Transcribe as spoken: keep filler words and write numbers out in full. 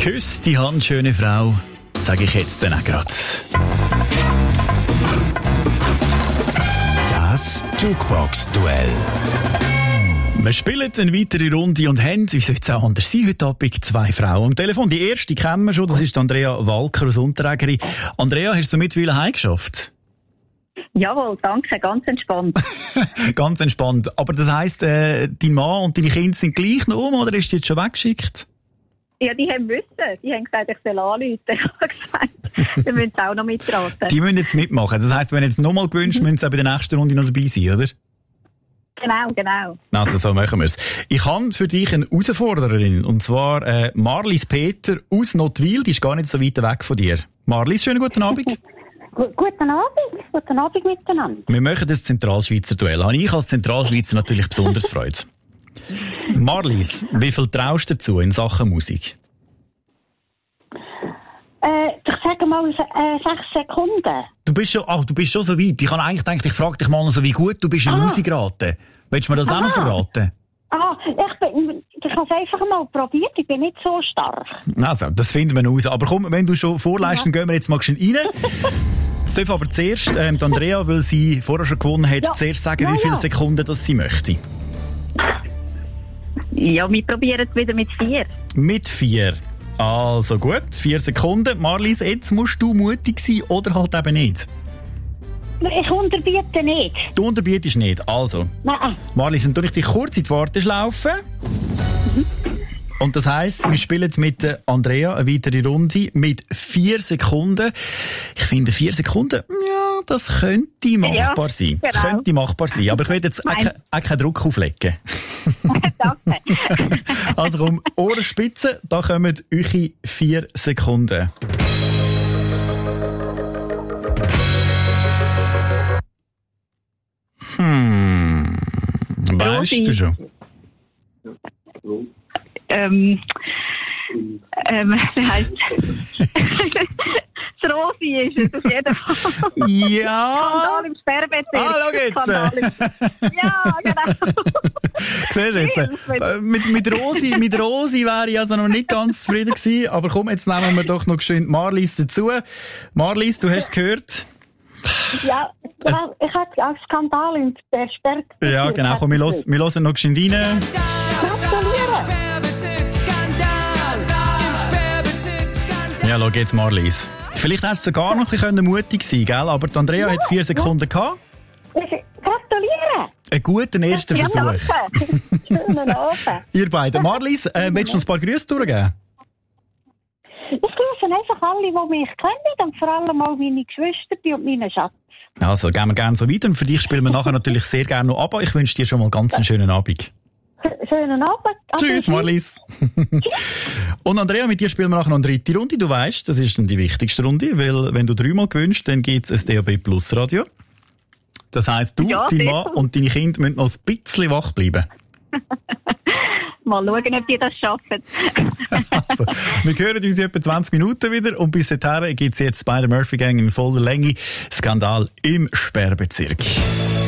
Küss die Hand, schöne Frau, sage ich jetzt dann auch grad. Das Jukebox-Duell. Wir spielen eine weitere Runde und haben, wie soll es auch anders sein, heute Abend zwei Frauen am Telefon. Die erste kennen wir schon, das ist Andrea Walker aus Unterägeri. Andrea, hast du mittlerweile heimgeschafft? Jawohl, danke, ganz entspannt. Ganz entspannt. Aber das heisst, äh, dein Mann und deine Kinder sind gleich noch um, oder ist die jetzt schon weggeschickt? Ja, die haben müssen. Die haben gesagt, ich soll anrufen. Ich habe gesagt, die müssen auch noch mitraten. Die müssen jetzt mitmachen. Das heisst, wenn du jetzt nochmal gewünscht, müssen sie auch bei der nächsten Runde noch dabei sein, oder? Genau, genau. Also, so machen wir es. Ich habe für dich eine Herausforderin, und zwar äh, Marlies Peter aus Nottwil. Die ist gar nicht so weit weg von dir. Marlies, schönen guten Abend. Guten Abend, guten Abend miteinander. Wir machen das Zentralschweizer Duell. Habe ich als Zentralschweizer natürlich besonders Freude. Marlies, wie viel traust du dazu in Sachen Musik? Äh, ich sage mal äh, sechs Sekunden. Du bist schon, ach, du bist schon so weit. Ich habe eigentlich gedacht, ich frage dich mal noch so, wie gut du bist in Ah. Musikraten. Willst du mir das Aha. auch noch verraten? Ah, ich, bin, ich habe es einfach mal probiert, ich bin nicht so stark. Also, das finden wir noch raus. Aber komm, wenn du schon vorleist, Ja. dann gehen wir jetzt mal schön rein. Jetzt darf aber zuerst ähm, die Andrea, weil sie vorher schon gewonnen hat, Ja. zuerst sagen, Ja, wie viele ja. Sekunden das sie möchte. Ja, wir probieren es wieder mit vier. Mit vier. Also gut, vier Sekunden. Marlies, jetzt musst du mutig sein oder halt eben nicht. Ich unterbiete nicht. Du unterbietest nicht. Also, Nein. Marlies, dann tue ich dich kurz in die Warteschlaufe. Und das heisst, wir spielen mit der Andrea eine weitere Runde mit vier Sekunden. Ich finde, vier Sekunden, ja, das könnte machbar Ja, sein. genau. Könnte machbar sein. Aber ich will jetzt auch, Nein. ke- auch keinen Druck auflegen. Danke. Also komm, Ohrenspitze, da kommen eure vier Sekunden. Hm. Weißt Rosi. du schon? ähm, ähm, wie heisst das Rosi ist es auf jeden Fall. Ja! Skandal im Sperrbezirk. Ah, schau jetzt! Skandal im... Ja, genau. Siehst du jetzt? Äh, Mit, mit, Rosi, mit Rosi wäre ich also noch nicht ganz zufrieden gewesen. Aber komm, jetzt nehmen wir doch noch schön Marlies dazu. Marlies, du hast es gehört. Ja, genau, ich hatte auch Skandal in der Sperr. Ja, genau. Komm, wir hören, wir hören noch schön rein. Gratuliere. Ja, schau jetzt, Marlies. Vielleicht hättest du sogar noch ein bisschen mutig sein können, gell? Aber die Andrea hat vier Sekunden gehabt. Ich gratuliere. Einen guten ersten Ja, Versuch. danke. Schönen Abend. Ihr beiden. Marlies, äh, willst du uns ein paar Grüße durchgeben? Ich grüße einfach alle, die mich kennen und vor allem auch meine Geschwister und meine Schatz. Also, gehen wir gerne so weiter. Und für dich spielen wir nachher natürlich sehr gerne noch ab. Ich wünsche dir schon mal ganz einen schönen Abend. Schönen Abend. Tschüss, Marlies. Und Andrea, mit dir spielen wir nachher noch eine dritte Runde. Du weißt, das ist dann die wichtigste Runde, weil wenn du dreimal gewinnst, dann gibt es ein D A B Plus Radio. Das heisst, du, Ja, dein sehr Mann gut. und deine Kinder müssen noch ein bisschen wach bleiben. Mal schauen, ob die das schaffen. Also, wir hören uns in etwa zwanzig Minuten wieder und bis dahin gibt es jetzt bei der Murphy Gang in voller Länge Skandal im Sperrbezirk.